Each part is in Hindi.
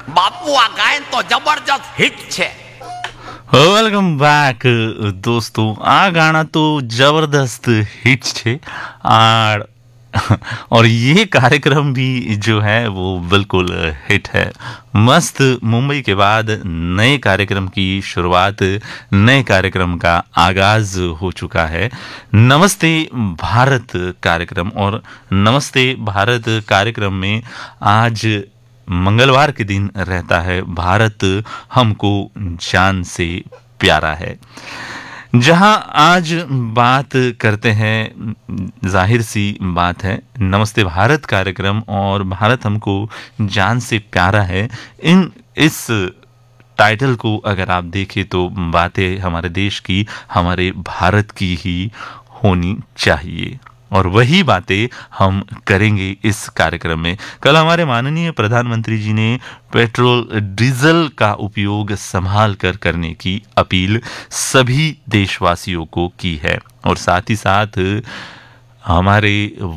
બાપુ આ ગાયન તો જબરજસ્ત હિટ છે. વેલકમ બેક दोस्तों આ ગાना तो जबरदस्त हिट छे और ये कार्यक्रम भी जो है वो बिल्कुल हिट है. मस्त मुंबई के बाद नए कार्यक्रम की शुरुआत, नए कार्यक्रम का आगाज हो चुका है. नमस्ते भारत कार्यक्रम, और नमस्ते भारत कार्यक्रम में आज मंगलवार के दिन रहता है भारत हमको जान से प्यारा है. जहां आज बात करते हैं, जाहिर सी बात है, नमस्ते भारत कार्यक्रम और भारत हमको जान से प्यारा है. इस टाइटल को अगर आप देखें तो बातें हमारे देश की, हमारे भारत की ही होनी चाहिए, और वही बातें हम करेंगे इस कार्यक्रम में. कल हमारे माननीय प्रधानमंत्री जी ने पेट्रोल डीजल का उपयोग संभाल कर करने की अपील सभी देशवासियों को की है, और साथ ही साथ हमारे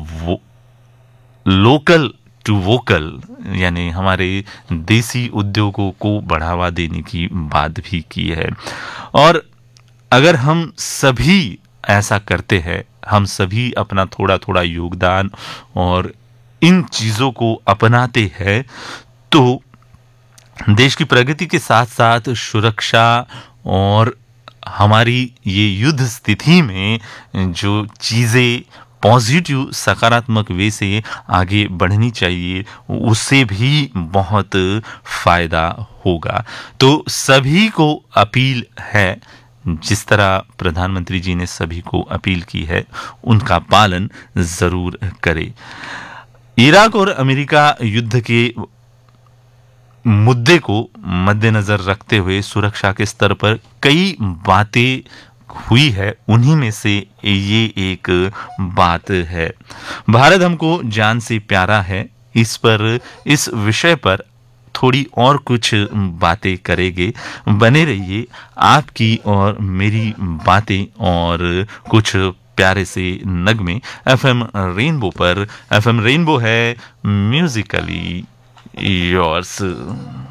लोकल टू वोकल यानी हमारे देसी उद्योगों को बढ़ावा देने की बात भी की है. और अगर हम सभी ऐसा करते हैं, हम सभी अपना थोड़ा थोड़ा योगदान और इन चीज़ों को अपनाते हैं, तो देश की प्रगति के साथ साथ सुरक्षा और हमारी ये युद्ध स्थिति में जो चीज़ें पॉजिटिव सकारात्मक वे से आगे बढ़नी चाहिए, उससे भी बहुत फायदा होगा. तो सभी को अपील है, जिस तरह प्रधानमंत्री जी ने सभी को अपील की है, उनका पालन जरूर करें. इराक और अमेरिका युद्ध के मुद्दे को मद्देनजर रखते हुए सुरक्षा के स्तर पर कई बातें हुई है. उन्हीं में से ये एक बात है, भारत हमको जान से प्यारा है. इस विषय पर थोड़ी और कुछ बातें करेंगे. बने रहिए, आपकी और मेरी बातें और कुछ प्यारे से नगमे एफएम रेनबो पर. एफएम रेनबो है म्यूजिकली योर्स.